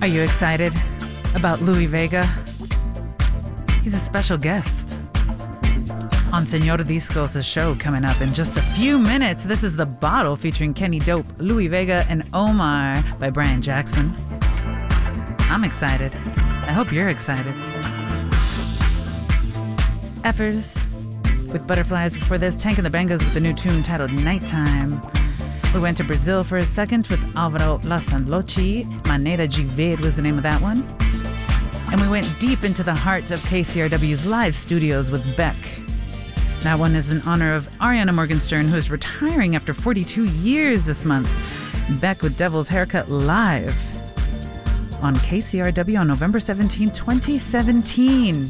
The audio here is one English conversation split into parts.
Are you excited about Louie Vega? He's a special guest on Senor Discos' show coming up in just a few minutes. This is The Bottle featuring Kenny Dope, Louie Vega, and Omar by Brian Jackson. I'm excited. I hope you're excited. Effers with Butterflies before this. Tank and the Bangas with the new tune titled Nighttime. We went to Brazil for a second with Alvaro Lasanlochi. Manera de Ver was the name of that one. And we went deep into the heart of KCRW's live studios with Beck. That one is in honor of Ariana Morgenstern, who is retiring after 42 years this month. Beck with Devil's Haircut live on KCRW on November 17, 2017.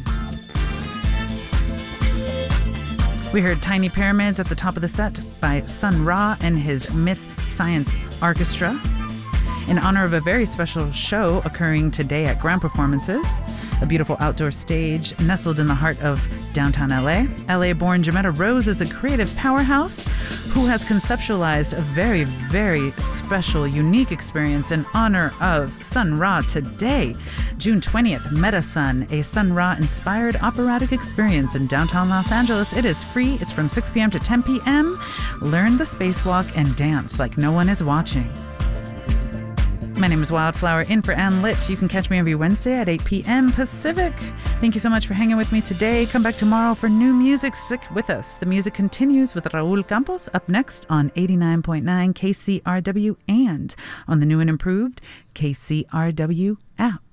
We heard Tiny Pyramids at the top of the set by Sun Ra and his Myth Science Orchestra in honor of a very special show occurring today at Grand Performances, a beautiful outdoor stage nestled in the heart of downtown LA. LA-born Jametta Rose is a creative powerhouse who has conceptualized a very, very special, unique experience in honor of Sun Ra today. June 20th, Meta Sun, a Sun Ra-inspired operatic experience in downtown Los Angeles. It is free. It's from 6 p.m. to 10 p.m. Learn the spacewalk and dance like no one is watching. My name is Wildflower, in for Ann Litt. You can catch me every Wednesday at 8 p.m. Pacific. Thank you so much for hanging with me today. Come back tomorrow for new music. Stick with us. The music continues with Raul Campos up next on 89.9 KCRW and on the new and improved KCRW app.